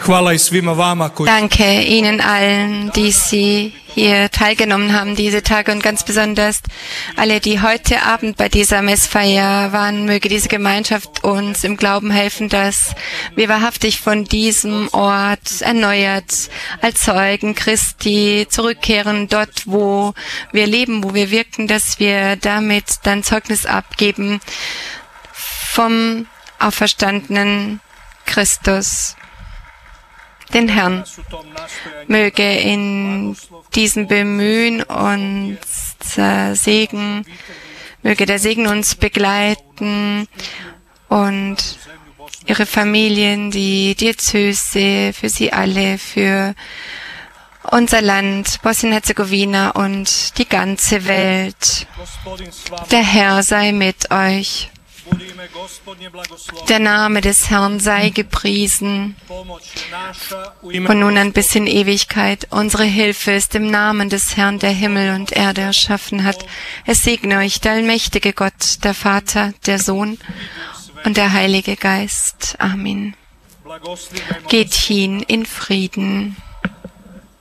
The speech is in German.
Hvala I svima vama koji Danke Ihnen allen, die Sie hier teilgenommen haben, diese Tage, und ganz besonders alle, die heute Abend bei dieser Messfeier waren. Möge diese Gemeinschaft uns im Glauben helfen, dass wir wahrhaftig von diesem Ort erneuert als Zeugen Christi zurückkehren, dort, wo wir leben, wo wir wirken, dass wir damit dann Zeugnis abgeben vom auferstandenen Christus, den Herrn. Möge in diesem Bemühen uns Segen, möge der Segen uns begleiten und Ihre Familien, die Diözese, für Sie alle, für unser Land, Bosnien-Herzegowina und die ganze Welt. Der Herr sei mit euch. Der Name des Herrn sei gepriesen, von nun an bis in Ewigkeit. Unsere Hilfe ist im Namen des Herrn, der Himmel und Erde erschaffen hat. Es segne euch der allmächtige Gott, der Vater, der Sohn und der Heilige Geist. Amen. Geht hin in Frieden.